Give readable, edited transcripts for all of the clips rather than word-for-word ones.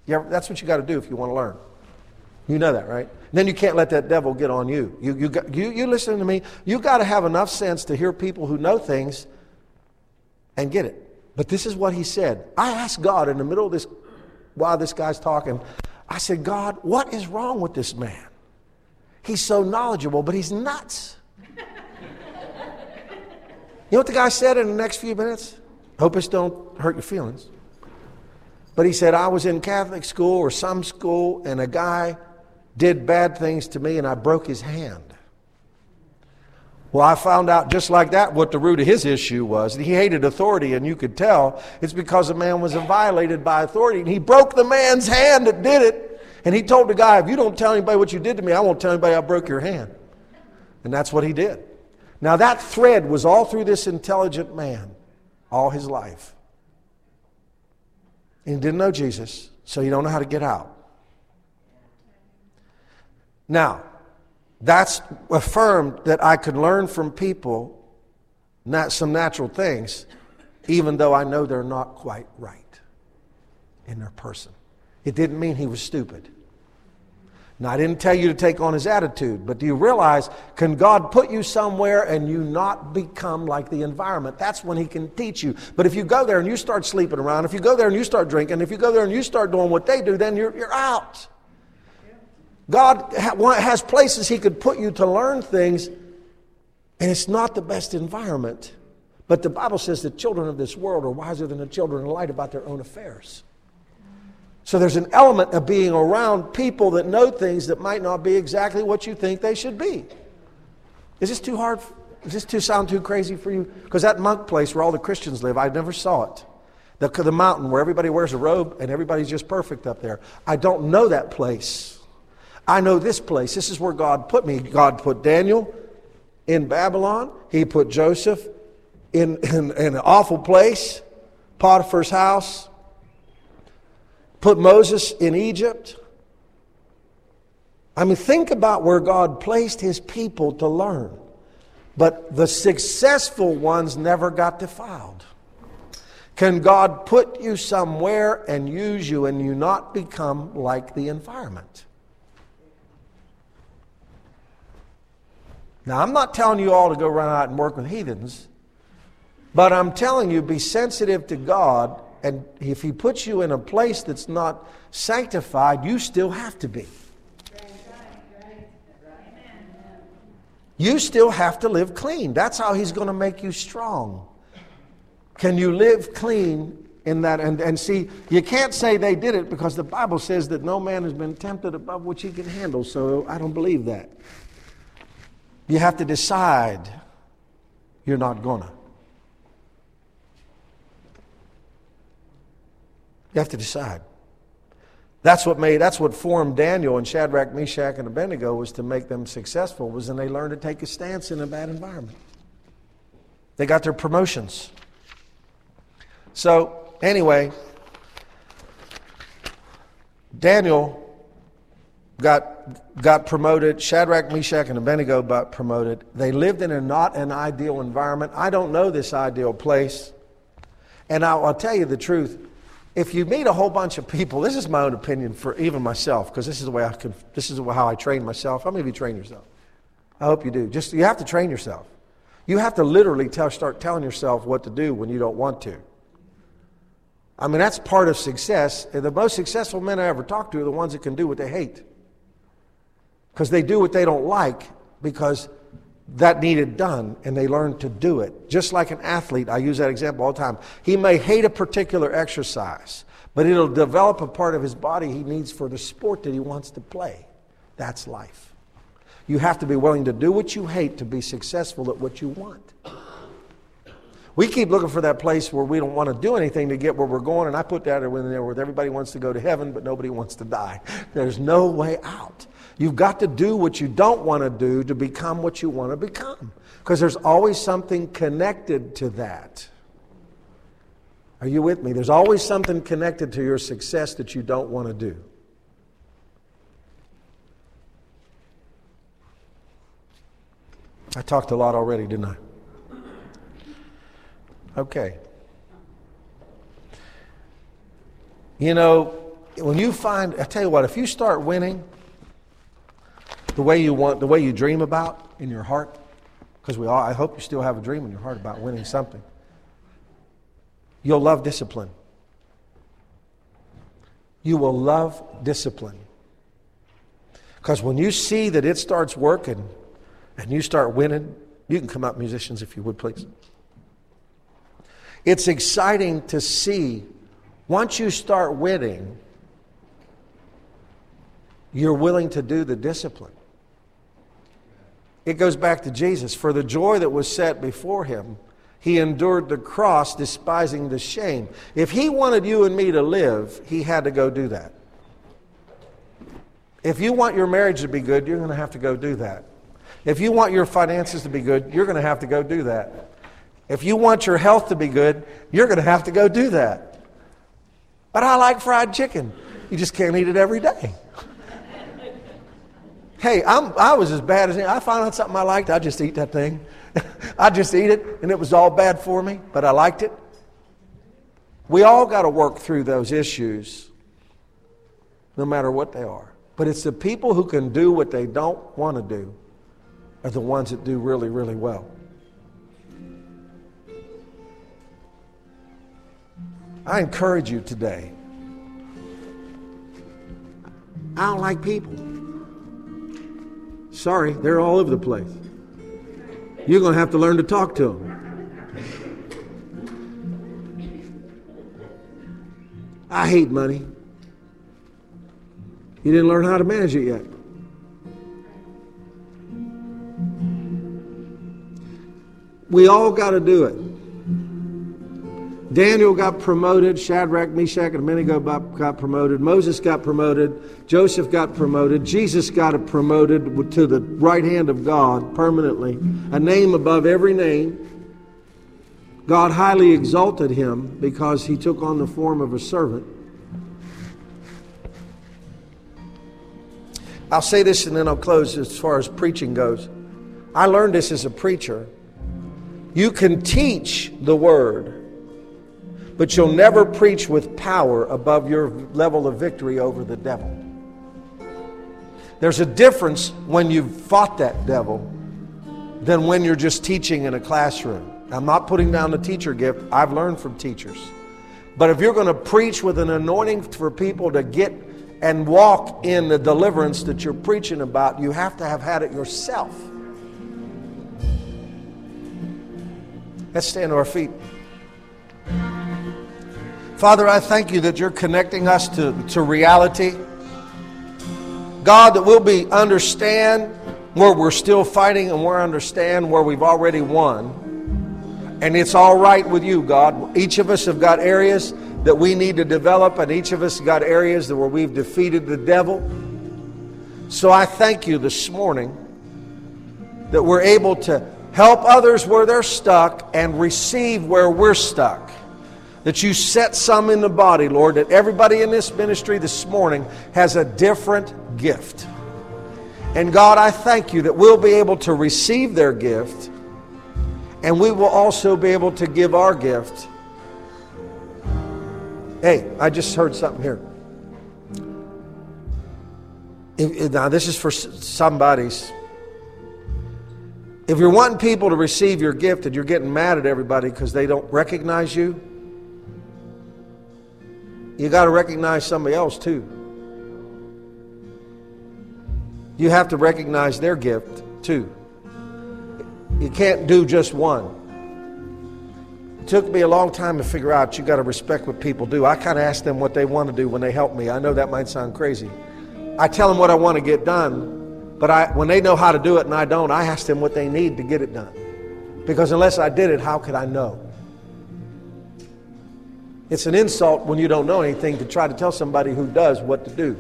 That's what you got to do if you want to learn. You know that, right? Then you can't let that devil get on you. You listen to me. You got to have enough sense to hear people who know things and get it. But this is what he said. I asked God in the middle of this, while this guy's talking, I said, God, what is wrong with this man? He's so knowledgeable, but he's nuts. You know what the guy said in the next few minutes? Hope this don't hurt your feelings. But he said, I was in Catholic school or some school, and a guy did bad things to me, and I broke his hand. Well, I found out just like that what the root of his issue was. He hated authority, and you could tell it's because the man was violated by authority. And he broke the man's hand that did it. And he told the guy, if you don't tell anybody what you did to me, I won't tell anybody I broke your hand. And that's what he did. Now that thread was all through this intelligent man all his life. And he didn't know Jesus, so you don't know how to get out. Now, that's affirmed that I could learn from people some natural things, even though I know they're not quite right in their person. It didn't mean he was stupid. Now, I didn't tell you to take on his attitude, but do you realize, can God put you somewhere and you not become like the environment? That's when he can teach you. But if you go there and you start sleeping around, if you go there and you start drinking, if you go there and you start doing what they do, then you're out. God has places he could put you to learn things, and it's not the best environment. But the Bible says the children of this world are wiser than the children of light about their own affairs. So there's an element of being around people that know things that might not be exactly what you think they should be. Is this too hard? Does this sound too crazy for you? Because that monk place where all the Christians live, I never saw it. The mountain where everybody wears a robe and everybody's just perfect up there. I don't know that place. I know this place. This is where God put me. God put Daniel in Babylon. He put Joseph in an awful place, Potiphar's house. Put Moses in Egypt. I mean, think about where God placed his people to learn. But the successful ones never got defiled. Can God put you somewhere and use you and you not become like the environment? Now, I'm not telling you all to go run out and work with heathens, but I'm telling you, be sensitive to God, and if he puts you in a place that's not sanctified, you still have to be. You still have to live clean. That's how he's going to make you strong. Can you live clean in that? And see, you can't say they did it because the Bible says that no man has been tempted above which he can handle, so I don't believe that. You have to decide you're not gonna. You have to decide. That's what formed Daniel and Shadrach, Meshach, and Abednego, was to make them successful, was when they learned to take a stance in a bad environment. They got their promotions. So, anyway, Daniel got promoted. Shadrach, Meshach, and Abednego got promoted. They lived in not an ideal environment. I don't know this ideal place. And I'll tell you the truth. If you meet a whole bunch of people, this is my own opinion for even myself, because this is how I train myself. How many of you train yourself? I hope you do. You have to train yourself. You have to literally start telling yourself what to do when you don't want to. I mean, that's part of success. The most successful men I ever talked to are the ones that can do what they hate. Because they do what they don't like because that needed done, and they learn to do it. Just like an athlete, I use that example all the time. He may hate a particular exercise, but it'll develop a part of his body he needs for the sport that he wants to play. That's life. You have to be willing to do what you hate to be successful at what you want. We keep looking for that place where we don't want to do anything to get where we're going, and I put that in there where everybody wants to go to heaven, but nobody wants to die. There's no way out. You've got to do what you don't want to do to become what you want to become. Because there's always something connected to that. Are you with me? There's always something connected to your success that you don't want to do. I talked a lot already, didn't I? Okay. You know, when you find, I tell you what, if you start winning the way you want, the way you dream about in your heart, because I hope you still have a dream in your heart about winning something, you'll love discipline. You will love discipline. Because when you see that it starts working and you start winning, you can come up, musicians, if you would, please. It's exciting to see, once you start winning, you're willing to do the discipline. It goes back to Jesus. For the joy that was set before him, he endured the cross, despising the shame. If he wanted you and me to live, he had to go do that. If you want your marriage to be good, you're going to have to go do that. If you want your finances to be good, you're going to have to go do that. If you want your health to be good, you're going to have to go do that. But I like fried chicken. You just can't eat it every day. Hey, I was as bad as I found out something I liked, I just eat that thing. I just eat it, and it was all bad for me, but I liked it. We all got to work through those issues, no matter what they are. But it's the people who can do what they don't want to do are the ones that do really, really well. I encourage you today. I don't like people. Sorry, they're all over the place. You're going to have to learn to talk to them. I hate money. You didn't learn how to manage it yet. We all got to do it. Daniel got promoted. Shadrach, Meshach, and Abednego got promoted. Moses got promoted. Joseph got promoted. Jesus got promoted to the right hand of God permanently. A name above every name. God highly exalted him because he took on the form of a servant. I'll say this and then I'll close as far as preaching goes. I learned this as a preacher. You can teach the word, but you'll never preach with power above your level of victory over the devil. There's a difference when you've fought that devil than when you're just teaching in a classroom. I'm not putting down the teacher gift. I've learned from teachers. But if you're going to preach with an anointing for people to get and walk in the deliverance that you're preaching about, you have to have had it yourself. Let's stand to our feet. Father, I thank you that you're connecting us to reality. God, that we'll understand where we're still fighting and we'll understand where we've already won. And it's all right with you, God. Each of us have got areas that we need to develop, and each of us have got areas where we've defeated the devil. So I thank you this morning that we're able to help others where they're stuck and receive where we're stuck. That you set some in the body, Lord, that everybody in this ministry this morning has a different gift. And God, I thank you that we'll be able to receive their gift, and we will also be able to give our gift. Hey, I just heard something here. Now, this is for somebody's. If you're wanting people to receive your gift and you're getting mad at everybody because they don't recognize you, you got to recognize somebody else too. You have to recognize their gift too. You can't do just one. It took me a long time to figure out you got to respect what people do. I kind of ask them what they want to do when they help me. I know that might sound crazy. I tell them what I want to get done, but when they know how to do it and I don't, I ask them what they need to get it done. Because unless I did it, how could I know? It's an insult when you don't know anything to try to tell somebody who does what to do.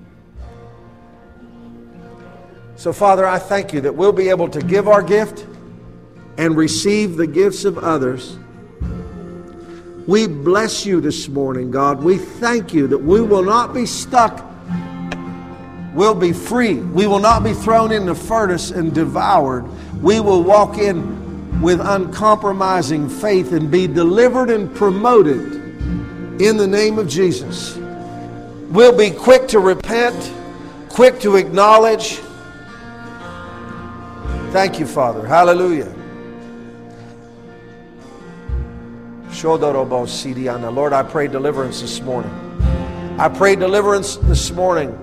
So, Father, I thank you that we'll be able to give our gift and receive the gifts of others. We bless you this morning, God. We thank you that we will not be stuck. We'll be free. We will not be thrown in the furnace and devoured. We will walk in with uncompromising faith and be delivered and promoted in the name of Jesus. We'll be quick to repent, quick to acknowledge. Thank you, Father. Hallelujah. Lord, I pray deliverance this morning. I pray deliverance this morning.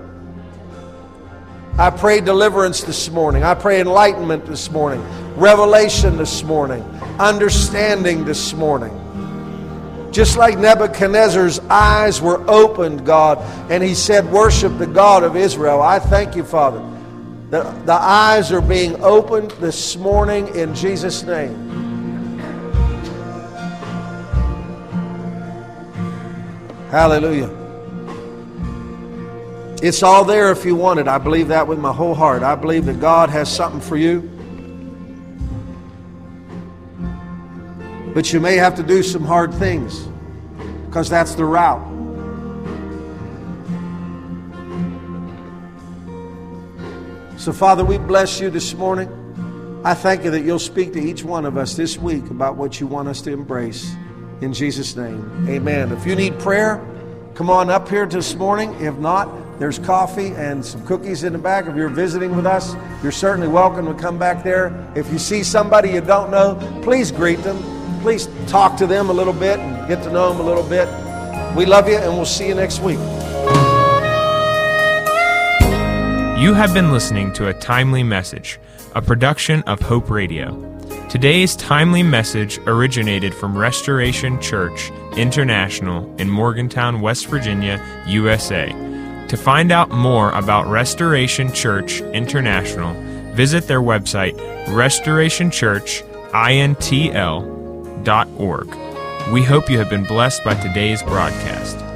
I pray deliverance this morning. I pray enlightenment this morning. Revelation this morning. Understanding this morning. Just like Nebuchadnezzar's eyes were opened, God, and he said, worship the God of Israel. I thank you, Father, that the eyes are being opened this morning in Jesus' name. Hallelujah. It's all there if you want it. I believe that with my whole heart. I believe that God has something for you. But you may have to do some hard things, because that's the route. So, Father, we bless you this morning. I thank you that you'll speak to each one of us this week about what you want us to embrace. In Jesus' name, amen. If you need prayer, come on up here this morning. If not, there's coffee and some cookies in the back. If you're visiting with us, you're certainly welcome to come back there. If you see somebody you don't know, please greet them. Please talk to them a little bit and get to know them a little bit. We love you, and we'll see you next week. You have been listening to a timely message, a production of Hope Radio. Today's timely message originated from Restoration Church International in Morgantown, West Virginia, USA. To find out more about Restoration Church International, visit their website, restorationchurchintl.org. We hope you have been blessed by today's broadcast.